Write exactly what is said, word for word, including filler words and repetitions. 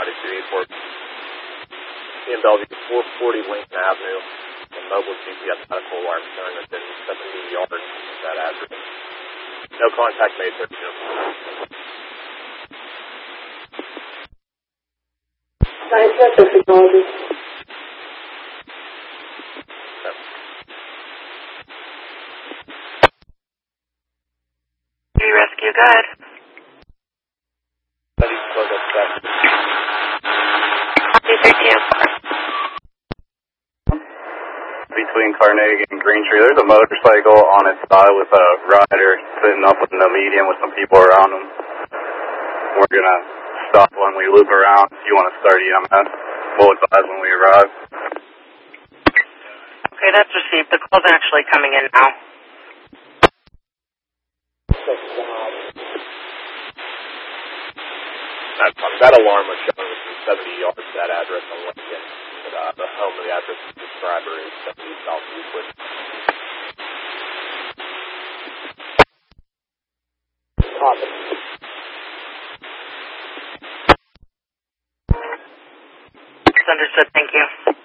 ninety-two eighty-four. In Bellevue, four forty Lincoln Avenue, and mobile G P S medical alarm showing within seventy yards of that address. No contact made there. Scientific technology. Rescue, go ahead. Between Carnegie and Green Tree, there's a motorcycle on its side with a rider sitting up in the median with some people around him. We're going to stop when we loop around. If you want to start E M S, we'll advise when we arrive. Okay, that's received. The call's actually coming in now. That, that alarm was showing within seventy yards of that address on Lincoln. But, uh, the home of the address of the subscriber is seventy South Euclid. Copy. It's understood. Thank you.